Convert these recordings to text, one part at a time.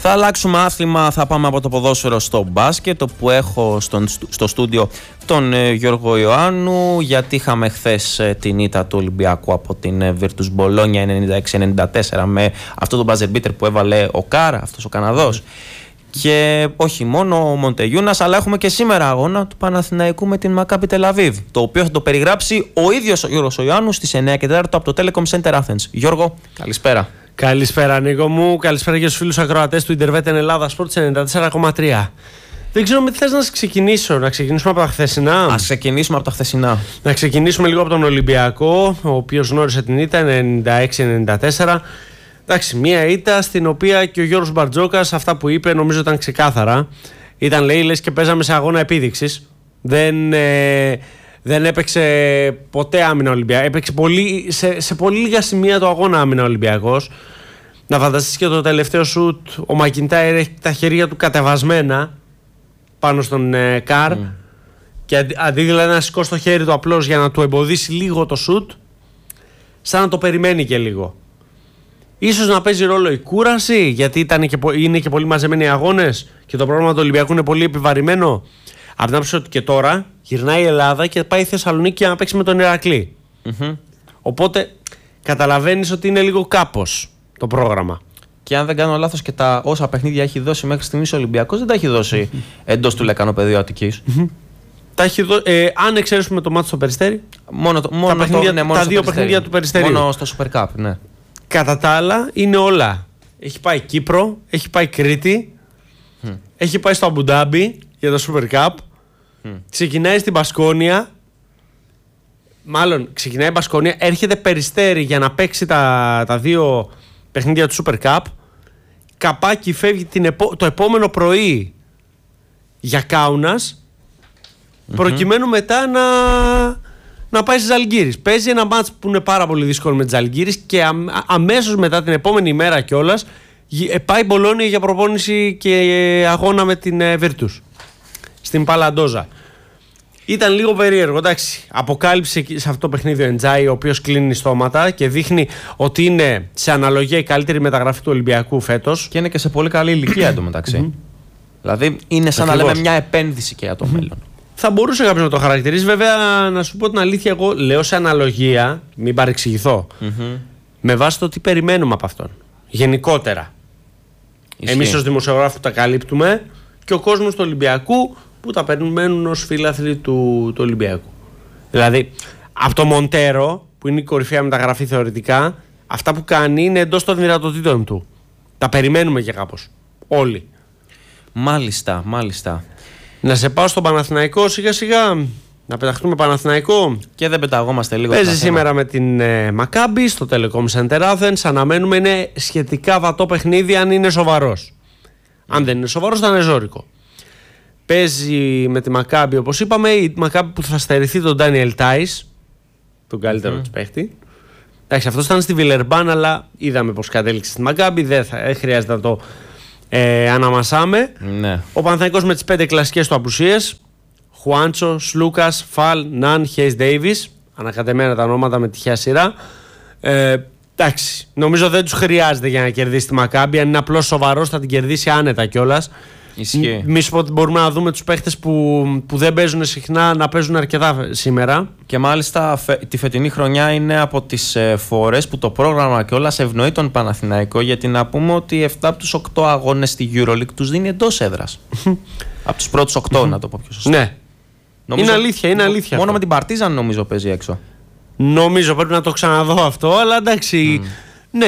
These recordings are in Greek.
Θα αλλάξουμε άθλημα, θα πάμε από το ποδόσφαιρο στο μπάσκετ, όπου έχω στο στούντιο τον Γιώργο Ιωάννου, γιατί είχαμε χθες την ήττα του Ολυμπιακού από την Virtus Bologna 96-94 με αυτό το buzzer beater που έβαλε ο Κάρα, αυτός ο Καναδός. Και όχι μόνο ο Μοντεγιούνας, αλλά έχουμε και σήμερα αγώνα του Παναθηναϊκού με την Μακάμπι Τελαβίβ, το οποίο θα το περιγράψει ο ίδιος ο Γιώργος Ιωάννου στις 9:04 από το Telecom Center Athens. Γιώργο, καλησπέρα. Καλησπέρα Νίκο μου, καλησπέρα και στους φίλους ακροατές του Intervet Ελλάδα Sports 94,3. Δεν ξέρω με τι θες να ξεκινήσω. Να ξεκινήσουμε από τα χθεσινά. Ας ξεκινήσουμε από τα χθεσινά. Να ξεκινήσουμε λίγο από τον Ολυμπιακό, ο οποίος γνώρισε την ήττα 96-94. Εντάξει, μια ήττα στην οποία και ο Γιώργος Μπαρτζόκας αυτά που είπε νομίζω ήταν ξεκάθαρα. Ήταν λες και παίζαμε σε αγώνα επίδειξης. Δεν έπαιξε ποτέ άμυνα Ολυμπιακός. Έπαιξε σε πολύ λίγα σημεία το αγώνα άμυνα Ολυμπιακός. Να φανταστείς και το τελευταίο σουτ, ο Μακιντάιρ έχει τα χέρια του κατεβασμένα πάνω στον Καρ και αντί δηλαδή να σηκώσει το χέρι του απλώς για να του εμποδίσει λίγο το σουτ, σαν να το περιμένει και λίγο. Ίσως να παίζει ρόλο η κούραση, γιατί είναι και πολύ μαζεμένοι οι αγώνες και το πρόγραμμα του Ολυμπιακού είναι πολύ επιβαρημένο. Από την άποψη ότι και τώρα γυρνάει η Ελλάδα και πάει η Θεσσαλονίκη για να παίξει με τον Ηρακλή. Οπότε καταλαβαίνεις ότι είναι λίγο κάπως το πρόγραμμα. Και αν δεν κάνω λάθος, και τα όσα παιχνίδια έχει δώσει μέχρι στιγμής ο Ολυμπιακός δεν τα έχει δώσει εντός του λεκανοπεδίου Αττικής. Αν εξαιρέσουμε το μάτι στο Περιστέρι, τα δύο παιχνίδια του Περιστέρι. Μόνο στο Super Cup, ναι. Κατά τα άλλα είναι όλα. Έχει πάει Κύπρο, έχει πάει Κρήτη, έχει πάει στο Αμπουντάμπι για το Super Cup, ξεκινάει στην Μπασκόνια. Μάλλον ξεκινάει η Μπασκόνια, έρχεται Περιστέρι για να παίξει τα δύο παιχνίδια του Super Cup. Καπάκι φεύγει το επόμενο πρωί για Κάουνας, προκειμένου μετά να πάει στη Ζαλγκίρις. Παίζει ένα μάτς που είναι πάρα πολύ δύσκολο με τη Ζαλγκίρις και αμέσως μετά την επόμενη ημέρα κιόλας πάει Μπολόνια για προπόνηση και αγώνα με την Virtus στην Παλαντόζα. Ήταν λίγο περίεργο, εντάξει. Αποκάλυψε σε αυτό το παιχνίδι ο Εντζάι, ο οποίος κλείνει στόματα και δείχνει ότι είναι σε αναλογία η καλύτερη μεταγραφή του Ολυμπιακού φέτος. Και είναι και σε πολύ καλή ηλικία εντωμεταξύ. Δηλαδή είναι σαν να λέμε μια επένδυση και για το μέλλον. Θα μπορούσε κάποιος να το χαρακτηρίσει. Βέβαια, να σου πω την αλήθεια, εγώ λέω σε αναλογία, μην παρεξηγηθώ, με βάση το τι περιμένουμε από αυτόν. Γενικότερα. Εμείς ως δημοσιογράφοι τα καλύπτουμε και ο κόσμος του Ολυμπιακού που τα περιμένουν ως φίλαθλοι του Ολυμπιακού. Δηλαδή, από το Μοντέρο, που είναι η κορυφαία μεταγραφή θεωρητικά, αυτά που κάνει είναι εντός των δυνατοτήτων του. Τα περιμένουμε και κάπως. Όλοι. Μάλιστα. Να σε πάω στον Παναθηναϊκό σιγά σιγά. Να πεταχτούμε Παναθηναϊκό. Και δεν πεταγόμαστε λίγο. Παίζει σήμερα με την Μακάμπι στο Telecom Center Athens. Αναμένουμε είναι σχετικά βατό παιχνίδι αν είναι σοβαρός. Αν δεν είναι σοβαρός θα είναι ζώρικο. Παίζει με τη Μακάμπι όπως είπαμε. Η Μακάμπι που θα στερηθεί τον Ντάνιελ Τάις, τον καλύτερο της παίχτη. Εντάξει, αυτός ήταν στη Βιλερμπάν, αλλά είδαμε πως κατέληξε στη Μακάμπι. Δεν χρειάζεται να το αναμασάμε. Ναι. Ο Παναθηναϊκός με τις 5 κλασικές του απουσίες. Χουάντσο, Σλούκας, Φαλ, Ναν, Χέις Ντέιβις. Ανακατεμένα τα ονόματα με τυχαία σειρά. Εντάξει, νομίζω δεν τους χρειάζεται για να κερδίσει τη Μακάμπι. Αν είναι απλώς σοβαρός θα την κερδίσει άνετα κιόλας. Μη σου πω ότι μπορούμε να δούμε τους παίχτες που δεν παίζουν συχνά να παίζουν αρκετά σήμερα. Και μάλιστα τη φετινή χρονιά είναι από τις φορές που το πρόγραμμα κιόλας ευνοεί τον Παναθηναϊκό, γιατί να πούμε ότι 7 από τους 8 αγώνες στη EuroLeague τους δίνει εντός έδρας. Από τους πρώτους 8 να το πω πιο σωστά. Ναι. Νομίζω, είναι αλήθεια. Μόνο με την Παρτίζαν νομίζω παίζει έξω. Νομίζω πρέπει να το ξαναδώ αυτό, αλλά εντάξει. Ναι,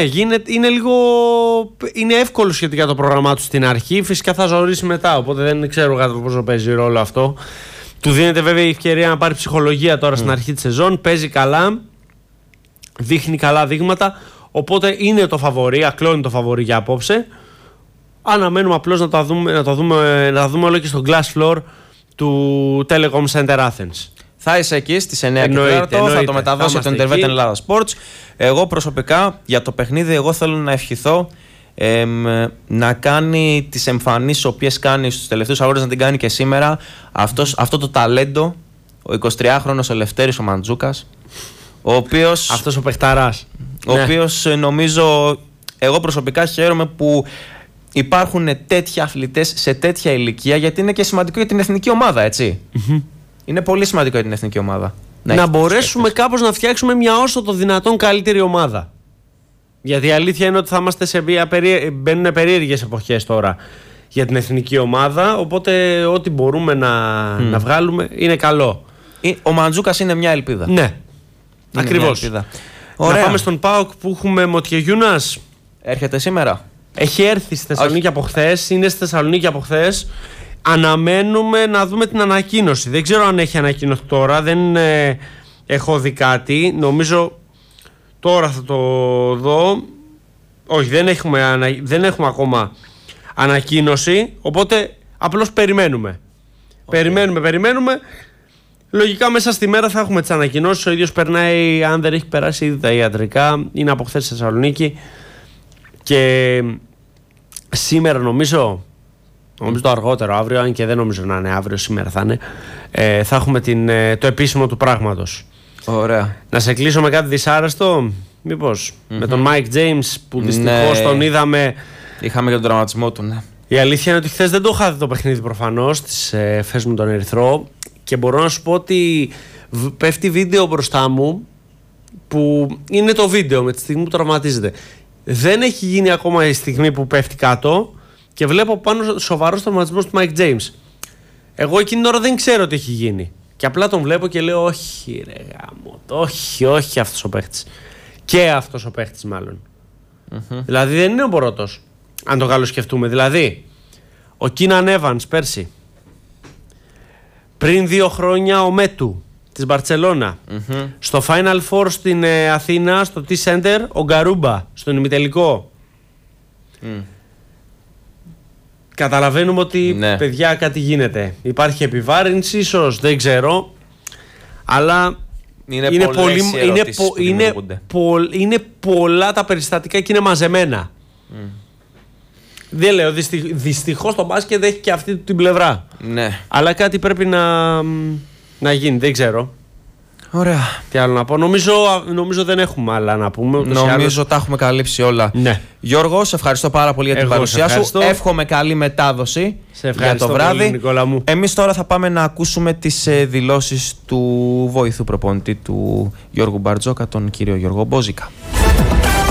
είναι εύκολο σχετικά το πρόγραμμά του στην αρχή. Φυσικά θα ζωρίσει μετά, οπότε δεν ξέρω κατά πόσο παίζει ρόλο αυτό. Του δίνεται βέβαια η ευκαιρία να πάρει ψυχολογία τώρα στην αρχή της σεζόν. Παίζει καλά, δείχνει καλά δείγματα. Οπότε είναι το φαβορί, ακλώνει το φαβορί για απόψε. Αναμένουμε απλώς να τα δούμε όλο και στο glass floor του Telecom Center Athens. Θα είσαι εκεί στις 9:04, θα το μεταδώσει το Intervet Ελλάδα Sports. Εγώ προσωπικά για το παιχνίδι θέλω να ευχηθώ να κάνει τις εμφανίσεις τις οποίες κάνει στους τελευταίους αγώνες, να την κάνει και σήμερα. Αυτό το ταλέντο, ο 23χρονος ο Λευτέρης ο Μαντζούκας, ο οποίος... Αυτός ο παιχταράς. Ο οποίος νομίζω, εγώ προσωπικά χαίρομαι που υπάρχουν τέτοιοι αθλητές σε τέτοια ηλικία, γιατί είναι και σημαντικό για την εθνική ομάδα, έτσι. Είναι πολύ σημαντικό για την εθνική ομάδα. Να μπορέσουμε κάπως να φτιάξουμε μια όσο το δυνατόν καλύτερη ομάδα. Γιατί η αλήθεια είναι ότι θα είμαστε σε μπαίνουν περίεργες εποχές τώρα για την εθνική ομάδα. Οπότε ό,τι μπορούμε να βγάλουμε είναι καλό. Ο Μαντζούκας είναι μια ελπίδα. Ναι, ακριβώς. Να πάμε στον ΠΑΟΚ που έχουμε Μοτιεγιούνας. Έρχεται σήμερα. Έχει έρθει στη Θεσσαλονίκη από χθες. Είναι στη Θεσσαλονίκη από χθες. Αναμένουμε να δούμε την ανακοίνωση. Δεν ξέρω αν έχει ανακοινωθεί τώρα. Δεν έχω δει κάτι. Νομίζω τώρα θα το δω. Όχι, δεν έχουμε ακόμα ανακοίνωση. Οπότε απλώς περιμένουμε. Περιμένουμε. Λογικά μέσα στη μέρα θα έχουμε τις ανακοινώσεις. Ο ίδιος περνάει, αν δεν έχει περάσει ήδη τα ιατρικά. Είναι από χθες στη Θεσσαλονίκη. Και σήμερα νομίζω το αργότερο αύριο, αν και δεν νομίζω να είναι αύριο, σήμερα θα είναι, θα έχουμε το επίσημο του πράγματος. Ωραία. Να σε κλείσω με κάτι δυσάρεστο, μήπως, με τον Mike James που δυστυχώς τον είδαμε. Είχαμε και τον τραυματισμό του, ναι. Η αλήθεια είναι ότι χθες δεν το είχα δει το παιχνίδι προφανώς της ΕΦΕΣ με τον Ερυθρό και μπορώ να σου πω ότι πέφτει βίντεο μπροστά μου που είναι το βίντεο με τη στιγμή που τραυματίζεται. Δεν έχει γίνει ακόμα η στιγμή που πέφτει κάτω και βλέπω πάνω σοβαρός τραυματισμός του Mike James. Εγώ εκείνη την ώρα δεν ξέρω τι έχει γίνει. Και απλά τον βλέπω και λέω όχι ρε γάμο, όχι αυτός ο παίχτης. Και αυτός ο παίχτης μάλλον. Δηλαδή δεν είναι ο Μπορώτος, αν το καλοσκεφτούμε. Δηλαδή, ο Κίναν Έβανς πέρσι, πριν 2 χρόνια ο Μέτου της Μπαρτσελώνα, στο Final Four στην Αθήνα, στο T-Center, ο Γκαρούμπα, στον ημιτελικό. Καταλαβαίνουμε ότι παιδιά κάτι γίνεται. Υπάρχει επιβάρυνση ίσως, δεν ξέρω. Αλλά είναι πολλά τα περιστατικά και είναι μαζεμένα. Δεν λέω, δυστυχώς το μπάσκετ έχει και αυτή την πλευρά. Ναι. Αλλά κάτι πρέπει να γίνει, δεν ξέρω. Ωραία. Τι άλλο να πω, νομίζω δεν έχουμε άλλα να πούμε. Νομίζω τα έχουμε καλύψει όλα. Ναι. Γιώργο, σε ευχαριστώ πάρα πολύ για την παρουσία σου. Εύχομαι καλή μετάδοση για το βράδυ. Νικόλα μου. Εμείς τώρα θα πάμε να ακούσουμε τις δηλώσεις του βοηθού προπονητή του Γιώργου Μπαρτζόκα, τον κύριο Γιώργο Μπόζικα.